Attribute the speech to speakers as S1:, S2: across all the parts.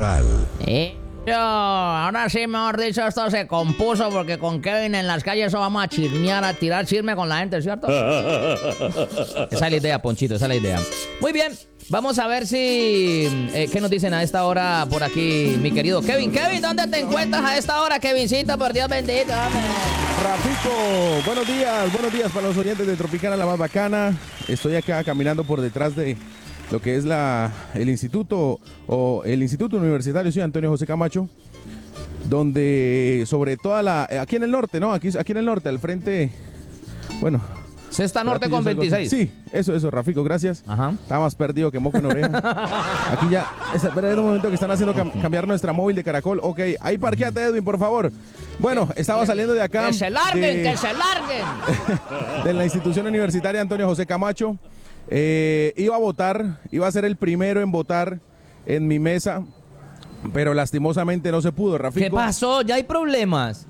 S1: Carnaval.
S2: Ahora sí, mejor dicho, esto se compuso porque con Kevin en las calles eso vamos a chismear, a tirar chisme con la gente, ¿cierto? Esa es la idea, Ponchito, esa es la idea. Muy bien, vamos a ver si... ¿qué nos dicen a esta hora por aquí, mi querido Kevin? Kevin, ¿dónde te encuentras a esta hora, Kevincito? Por Dios bendito, hombre.
S3: Rafito, buenos días para los oyentes de Tropicana La Más Bacana. Estoy acá caminando por detrás de lo que es el Instituto Universitario Ciudad Antonio José Camacho, donde sobre toda aquí en el norte, ¿no? Aquí en el norte, al frente, bueno.
S2: Sexta Norte con 26.
S3: Sí, eso, Rafico, gracias.
S2: Ajá.
S3: Está más perdido que moco en oreja. Aquí ya, espera un momento que están haciendo cambiar nuestra móvil de Caracol. Ok, ahí parquéate, Edwin, por favor. Bueno, estaba saliendo de acá.
S2: ¡Que se larguen, que se larguen!
S3: De la institución universitaria Antonio José Camacho. Iba a votar, iba a ser el primero en votar en mi mesa, pero lastimosamente no se pudo, Rafico.
S2: ¿Qué pasó? ¿Ya hay problemas?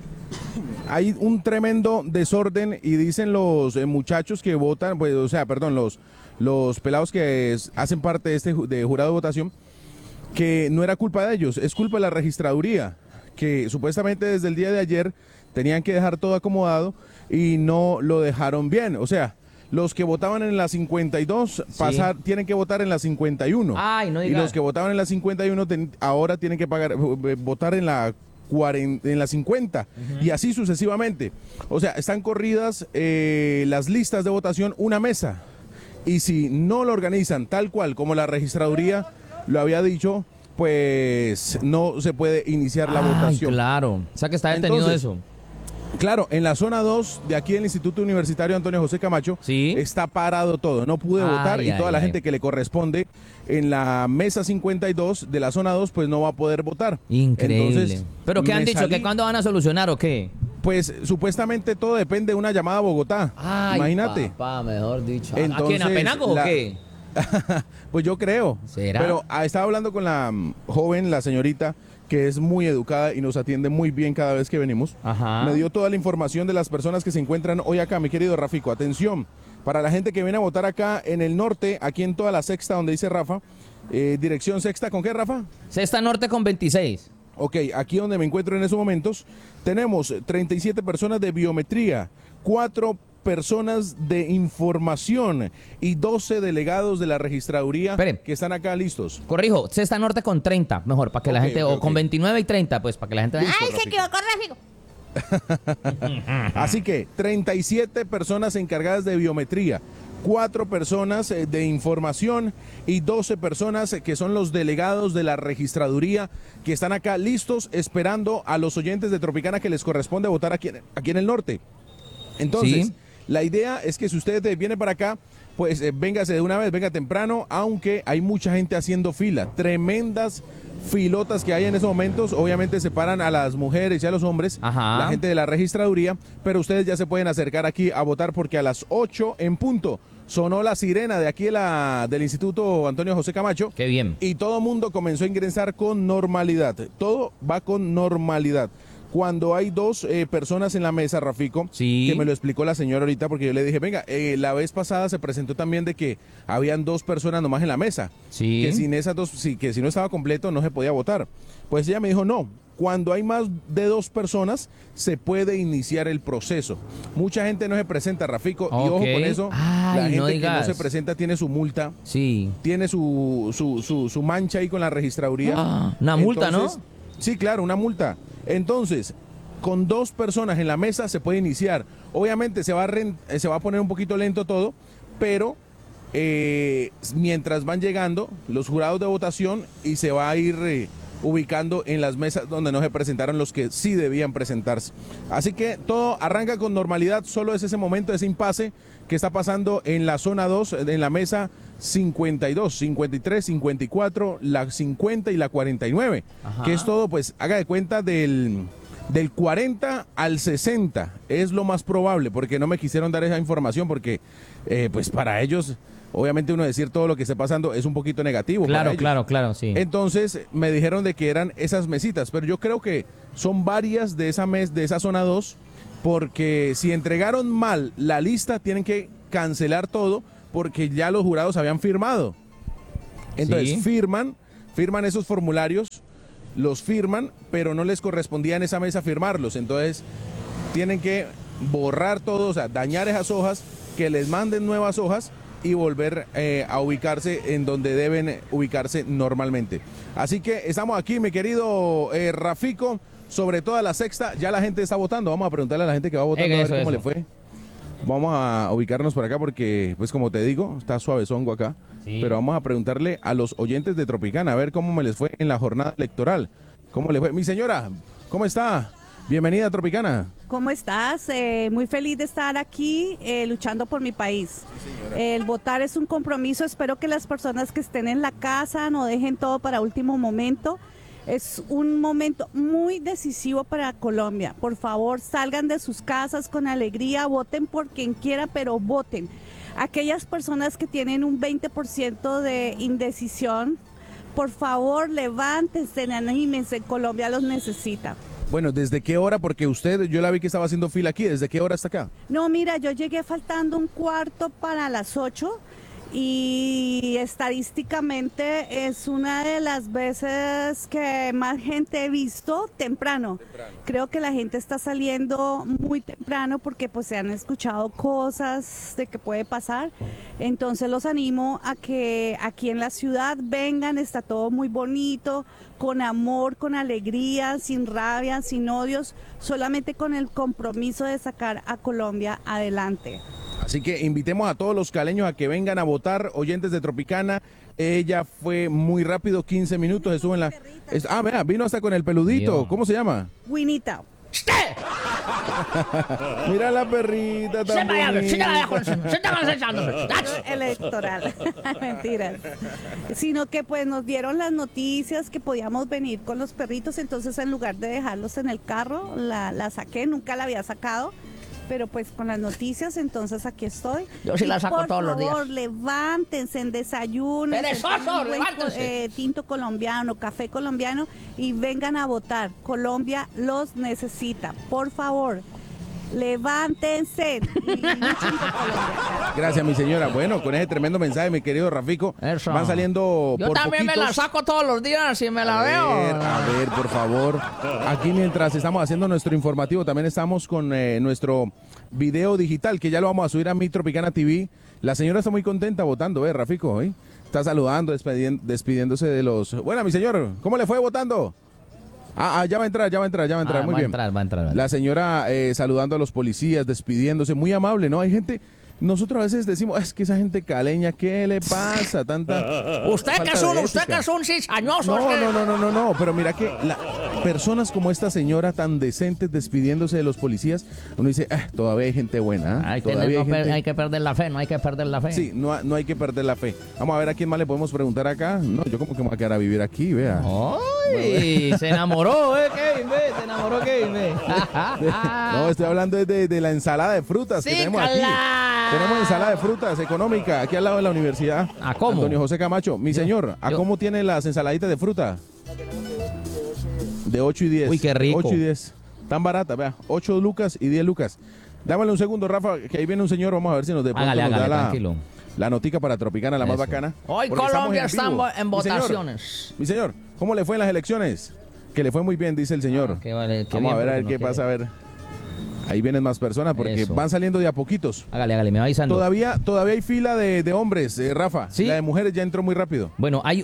S3: Hay un tremendo desorden y dicen los muchachos que votan, pues, o sea, perdón, los pelados que hacen parte de jurado de votación, que no era culpa de ellos, es culpa de la registraduría, que supuestamente desde el día de ayer tenían que dejar todo acomodado y no lo dejaron bien, o sea, los que votaban en la 52 tienen que votar en la 51.
S2: Ay, no digas.
S3: Y los que votaban en la 51 ahora tienen que votar en la 50 y así sucesivamente. O sea, están corridas las listas de votación una mesa. Y si no lo organizan tal cual como la registraduría lo había dicho, pues no se puede iniciar la votación.
S2: Claro. O sea que está detenido. Entonces, eso.
S3: Claro, en la zona 2 de aquí del Instituto Universitario Antonio José Camacho está parado todo, no pude votar y toda la gente que le corresponde en la mesa 52 de la zona 2 pues no va a poder votar.
S2: Increíble.
S3: Entonces,
S2: ¿pero qué han dicho? ¿Que cuándo van a solucionar o qué?
S3: Pues supuestamente todo depende de una llamada a Bogotá. Imagínate.
S2: Papá, mejor dicho.
S3: Entonces,
S2: ¿a quién? ¿A Penagos o qué?
S3: Pues yo creo.
S2: ¿Será?
S3: Pero estaba hablando con la joven, la señorita, que es muy educada y nos atiende muy bien cada vez que venimos.
S2: Ajá.
S3: Me dio toda la información de las personas que se encuentran hoy acá, mi querido Rafico. Atención, para la gente que viene a votar acá en el norte, aquí en toda la sexta, donde dice Rafa, dirección sexta, ¿con qué, Rafa?
S2: Sexta Norte con 26.
S3: Ok, aquí donde me encuentro en esos momentos, tenemos 37 personas de biometría, 4 personas de información y 12 delegados de la registraduría que están acá listos.
S2: Corrijo, Sexta Norte con 30, mejor, para que la gente, o con 29 y 30, pues, para que la gente...
S3: Listo,
S4: ¡ay, se equivocó, Rafico!
S3: Así que 37 personas encargadas de biometría, 4 personas de información y 12 personas que son los delegados de la registraduría que están acá listos esperando a los oyentes de Tropicana que les corresponde votar aquí en el norte. Entonces, la idea es que si usted viene para acá, pues véngase de una vez, venga temprano, aunque hay mucha gente haciendo fila, tremendas filotas que hay en esos momentos, obviamente separan a las mujeres y a los hombres, la gente de la registraduría, pero ustedes ya se pueden acercar aquí a votar porque a las 8 en punto sonó la sirena de aquí del Instituto Antonio José Camacho.
S2: Qué bien.
S3: Y todo mundo comenzó a ingresar con normalidad, todo va con normalidad. Cuando hay 2 personas en la mesa, Rafico, que me lo explicó la señora ahorita, porque yo le dije, venga, la vez pasada se presentó también de que habían 2 personas nomás en la mesa, que sin esas 2, que si no estaba completo no se podía votar. Pues ella me dijo, no, cuando hay más de 2 personas se puede iniciar el proceso. Mucha gente no se presenta, Rafico, y ojo con eso, la gente que no se presenta tiene su multa, tiene su mancha ahí con la registraduría.
S2: Una multa, ¿no?
S3: Sí, claro, una multa. Entonces, con 2 personas en la mesa se puede iniciar. Obviamente se va a poner un poquito lento todo, pero mientras van llegando los jurados de votación y se va a ir ubicando en las mesas donde no se presentaron los que sí debían presentarse. Así que todo arranca con normalidad, solo es ese momento, ese impasse que está pasando en la zona 2, en la mesa 52, 53, 54, la 50 y la 49, que es todo, pues, haga de cuenta del 40 al 60, es lo más probable, porque no me quisieron dar esa información, porque, pues, para ellos, obviamente uno decir todo lo que esté pasando es un poquito negativo.
S2: Claro, sí.
S3: Entonces, me dijeron de que eran esas mesitas, pero yo creo que son varias de esa zona 2, porque si entregaron mal la lista, tienen que cancelar todo, porque ya los jurados habían firmado. Entonces firman firman esos formularios, los firman, pero no les correspondía en esa mesa firmarlos. Entonces tienen que borrar todo, o sea, dañar esas hojas, que les manden nuevas hojas y volver a ubicarse en donde deben ubicarse normalmente. Así que estamos aquí, mi querido Rafico, sobre toda la sexta. Ya la gente está votando. Vamos a preguntarle a la gente que va votando a ver cómo le fue. Vamos a ubicarnos por acá porque, pues como te digo, está suavezongo acá. Sí. Pero vamos a preguntarle a los oyentes de Tropicana a ver cómo me les fue en la jornada electoral. ¿Cómo le fue? Mi señora, ¿cómo está? Bienvenida a Tropicana.
S1: ¿Cómo estás? Muy feliz de estar aquí luchando por mi país. Sí, el votar es un compromiso. Espero que las personas que estén en la casa no dejen todo para último momento. Es un momento muy decisivo para Colombia. Por favor, salgan de sus casas con alegría, voten por quien quiera, pero voten. Aquellas personas que tienen un 20% de indecisión, por favor, levántense, anímense, Colombia los necesita.
S3: Bueno, ¿desde qué hora? Porque usted, yo la vi que estaba haciendo fila aquí. ¿Desde qué hora está acá?
S1: No, mira, yo llegué faltando un cuarto para las 8 y estadísticamente es una de las veces que más gente he visto temprano. Creo que la gente está saliendo muy temprano porque pues se han escuchado cosas de que puede pasar. Entonces los animo a que aquí en la ciudad vengan, está todo muy bonito, con amor, con alegría, sin rabia, sin odios, solamente con el compromiso de sacar a Colombia adelante.
S3: Así que invitemos a todos los caleños a que vengan a votar, oyentes de Tropicana. Ella fue muy rápido, 15 minutos, estuvo en la... mira, vino hasta con el peludito. Dios. ¿Cómo se llama?
S1: Winita.
S3: Mira la perrita tan bonita.
S1: Electoral. Mentiras. Sino que pues nos dieron las noticias que podíamos venir con los perritos, entonces en lugar de dejarlos en el carro, la saqué, nunca la había sacado. Pero pues con las noticias, entonces aquí estoy.
S2: Yo sí la saco todos los días.
S1: Por favor, levántense en desayuno.
S2: ¡Perezoso, levántense!
S1: Tinto colombiano, café colombiano y vengan a votar. Colombia los necesita. Por favor, levántense.
S3: Gracias, mi señora. Bueno, con ese tremendo mensaje, mi querido Rafico,
S2: eso.
S3: Van saliendo
S2: yo
S3: por
S2: también
S3: poquitos.
S2: Me la saco todos los días y me la veo.
S3: A ver, por favor. Aquí mientras estamos haciendo nuestro informativo, también estamos con nuestro video digital, que ya lo vamos a subir a Mi Tropicana TV. La señora está muy contenta votando, Rafico, ¿eh? Está saludando, despidiéndose de los... Bueno, mi señor, ¿cómo le fue votando? Ya va a entrar, muy bien.
S2: Va a entrar.
S3: La señora saludando a los policías, despidiéndose, muy amable, ¿no? Hay gente, nosotros a veces decimos, es que esa gente caleña, ¿qué le pasa? Tanta
S2: usted que es un cizañoso.
S3: No, pero mira que personas como esta señora tan decentes despidiéndose de los policías, uno dice, todavía hay gente buena.
S2: Hay que perder la fe, no hay que perder la fe.
S3: Sí, no hay que perder la fe. Vamos a ver a quién más le podemos preguntar acá. No, yo como que me voy a quedar a vivir aquí, vea.
S2: ¡Ay! Se enamoró, Kevin, se enamoró Kevin,
S3: No, estoy hablando de la ensalada de frutas que tenemos aquí. Tenemos ensalada de frutas económica aquí al lado de la universidad.
S2: ¿A cómo?
S3: Antonio José Camacho. Mi señor, ¿a cómo tiene las ensaladitas de fruta? De 8 y 10.
S2: Uy, qué rico.
S3: 8 y 10. Tan barata, vea. 8 lucas y 10 lucas. Dámale un segundo, Rafa, que ahí viene un señor. Vamos a ver si nos
S2: da
S3: la notica para Tropicana, la más bacana.
S2: Hoy Colombia está en votaciones.
S3: Mi señor, ¿cómo le fue en las elecciones? Que le fue muy bien, dice el señor. Vamos a ver qué pasa, a ver. Ahí vienen más personas porque van saliendo de a poquitos.
S2: Hágale, me va avisando.
S3: Todavía hay fila de hombres, Rafa. ¿Sí? La de mujeres ya entró muy rápido.
S2: Bueno, hay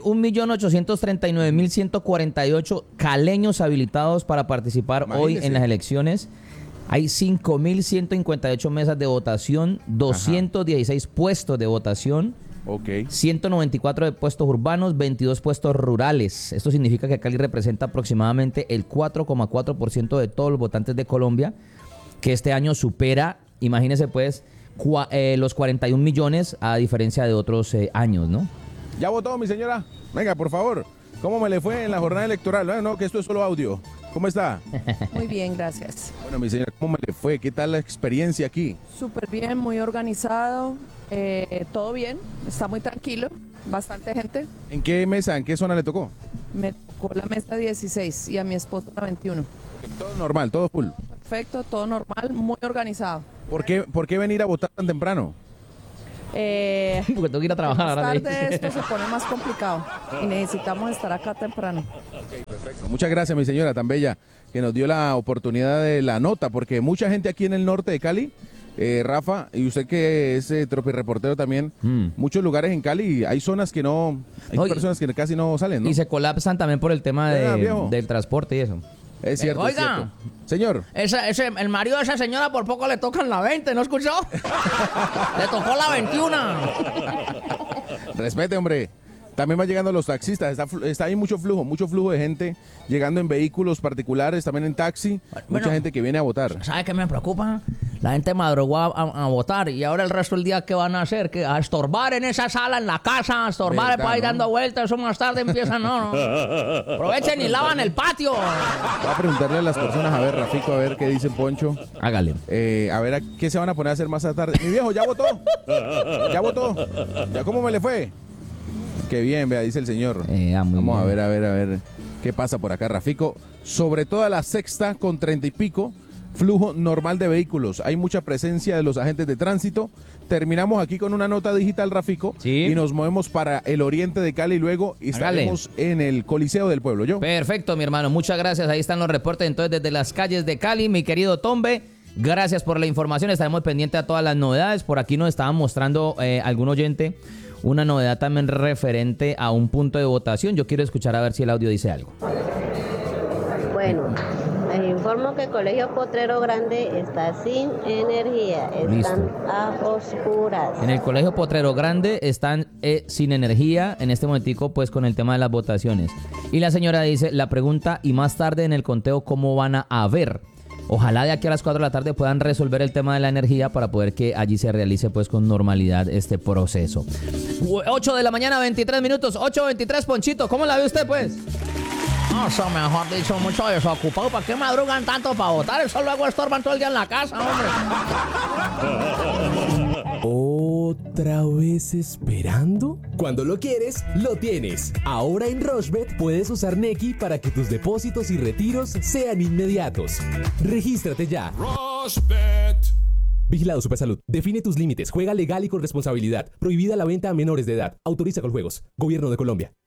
S2: 1.839.148 caleños habilitados para participar hoy en las elecciones. Hay 5.158 mesas de votación, 216 puestos de votación. 194 de puestos urbanos, 22 puestos rurales. Esto significa que Cali representa aproximadamente el 4,4% de todos los votantes de Colombia, que este año supera, imagínese pues, los 41 millones a diferencia de otros años, ¿no?
S3: ¿Ya votó, mi señora? Venga, por favor. ¿Cómo me le fue en la jornada electoral? No, que esto es solo audio. ¿Cómo está?
S5: Muy bien, gracias.
S3: Bueno, mi señora, ¿cómo me le fue? ¿Qué tal la experiencia aquí?
S5: Súper bien, muy organizado. Todo bien, está muy tranquilo. Bastante gente.
S3: ¿En qué mesa, en qué zona le tocó?
S5: Me tocó la mesa 16 y a mi esposo la 21.
S3: Todo normal, todo full.
S5: Perfecto, todo normal, muy organizado.
S3: ¿Por qué venir a votar tan temprano?
S2: Porque tengo que ir a trabajar
S5: más
S2: ahora.
S5: tarde esto se pone más complicado y necesitamos estar acá temprano.
S3: Muchas gracias, mi señora tan bella, que nos dio la oportunidad de la nota, porque mucha gente aquí en el norte de Cali, Rafa, y usted que es tropireportero también, muchos lugares en Cali hay zonas que no, hay
S2: No,
S3: personas que casi no salen, ¿no?
S2: Y se colapsan también por el tema
S3: viejo.
S2: del transporte y eso.
S3: Es cierto, es
S2: Oiga.
S3: cierto. Señor,
S2: El marido de esa señora por poco le tocan la 20, ¿no escuchó? Le tocó la 21.
S3: respete, hombre. También van llegando los taxistas, está ahí mucho flujo de gente llegando en vehículos particulares, también en taxi, mucha gente que viene a votar.
S2: ¿Sabe qué me preocupa? La gente madrugó a votar y ahora el resto del día, ¿qué van a hacer? ¿Qué? A estorbar en esa sala, en la casa, a estorbar
S3: ¿Verdad,
S2: para ir
S3: no?
S2: dando vueltas, eso más tarde empiezan, no. Aprovechen y lavan el patio.
S3: Voy a preguntarle a las personas, a ver, Rafico, a ver qué dice Poncho.
S2: Hágale.
S3: A ver, ¿qué se van a poner a hacer más tarde? Mi viejo, ¿ya votó? ¿Ya votó? ¿Ya cómo me le fue? Qué bien, vea, dice el señor.
S2: Muy
S3: Vamos a
S2: bien.
S3: ver qué pasa por acá, Rafico. Sobre todo a la sexta con 30 y pico, flujo normal de vehículos. Hay mucha presencia de los agentes de tránsito. Terminamos aquí con una nota digital, Rafico,
S2: Sí.
S3: y nos movemos para el oriente de Cali luego y
S2: Hágale.
S3: estaremos en el Coliseo del Pueblo. ¿Yo?
S2: Perfecto, mi hermano. Muchas gracias. Ahí están los reportes entonces desde las calles de Cali, mi querido Tombe. Gracias por la información. Estaremos pendientes a todas las novedades. Por aquí nos estaban mostrando algún oyente una novedad también referente a un punto de votación. Yo quiero escuchar a ver si el audio dice algo.
S6: Bueno, les informo que el Colegio Potrero Grande está sin energía, están
S2: Listo.
S6: a oscuras.
S2: En el Colegio Potrero Grande están sin energía en este momentico, pues con el tema de las votaciones. Y la señora dice, la pregunta, y más tarde en el conteo, ¿cómo van a ver? Ojalá de aquí a las 4 de la tarde puedan resolver el tema de la energía para poder que allí se realice pues con normalidad este proceso. 8 de la mañana, 23 minutos, 8:23, Ponchito, ¿cómo la ve usted pues? No, eso mejor dicho, mucho desocupado. ¿Para qué madrugan tanto para votar? Eso luego estorban todo el día en la casa, hombre.
S7: ¿Otra vez esperando? Cuando lo quieres, lo tienes. Ahora en Rochebet puedes usar Nequi para que tus depósitos y retiros sean inmediatos. Regístrate ya. Vigilado Supersalud. Define tus límites. Juega legal y con responsabilidad. Prohibida la venta a menores de edad. Autoriza con juegos. Gobierno de Colombia.